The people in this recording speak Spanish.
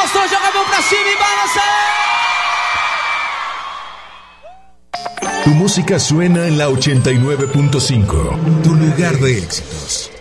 gostou, joga a mão pra cima e balança. Tu música suena en la 89.5, tu lugar de éxitos.